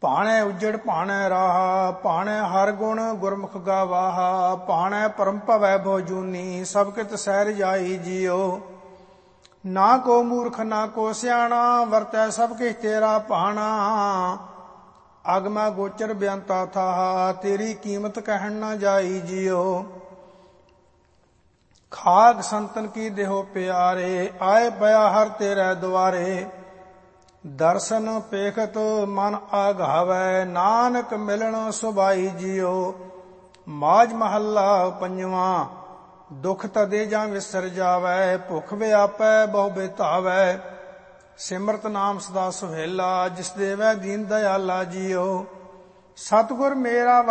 ਭਾਣੈ ਉਜੜ ਭਾਣੈ ਰਾਹਾ, ਭਾਣੈ ਹਰ ਗੁਣ ਗੁਰਮੁਖ ਗਾਵਾਹਾ, ਭਾਣੈ ਪਰਮ ਭਵੈ ਭਉ ਜੂਨੀ, ਸਭ ਕਿਤ ਸਹਿ ਰਜਾਈ ਜੀਓ। ਨਾ ਕੋ ਮੂਰਖ ਨਾ ਕੋ ਸਿਆਣਾ, ਵਰਤੈ ਸਭ ਕਿਛ ਤੇਰਾ ਭਾਣਾ, ਅਗਮੈ ਗੋਚਰ ਬੇਅੰਤਾ ਥਾਹਾ, ਤੇਰੀ ਕੀਮਤ ਕਹਿਣ ਨਾ ਜਾਈ ਜੀਓ। ਖਾਕ ਸੰਤਨ ਕੀ ਦੇਹੋ ਪਿਆਰੇ, ਆਏ ਪਿਆ ਹਰ ਤੇਰੇ ਦੁਆਰੇ, ਦਰਸ਼ਨ ਪੇਖਤ ਮਨ ਆਗਾਵੈ, ਨਾਨਕ ਮਿਲਣ ਸੁਭਾਈ ਜੀਓ। ਮਾਝ ਮਹੱਲਾ ਪੰਜਵਾਂ। ਦੁਖ ਤਦੇ ਜਾਂ ਵਿਸਰ ਜਾਵੈ, ਭੁਖ ਵਿਆਪੈ ਬਹੁ ਬਿਤਾਵੈ, ਸਿਮਰਤ ਨਾਮ ਸਦਾ ਸੁਹੇਲਾ, ਜਿਸ ਦੇਵੈ ਦੀਨ ਦਇਆਲਾ ਜੀਓ। ਸਤਿਗੁਰ ਮੇਰਾ